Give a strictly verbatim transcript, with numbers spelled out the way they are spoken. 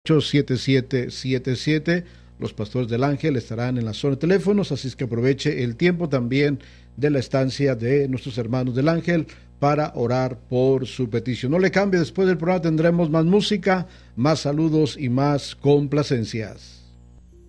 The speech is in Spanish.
siete siete siete siete. Los pastores del Ángel estarán en la zona de teléfonos, así es que aproveche el tiempo también de la estancia de nuestros hermanos del Ángel para orar por su petición. No le cambie, después del programa tendremos más música, más saludos y más complacencias.